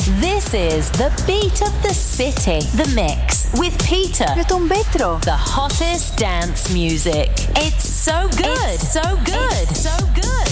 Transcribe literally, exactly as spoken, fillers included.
This is the beat of the city, The Mix, with Peter. Tom Petro. The hottest dance music. It's so good. It's so good. It's so good.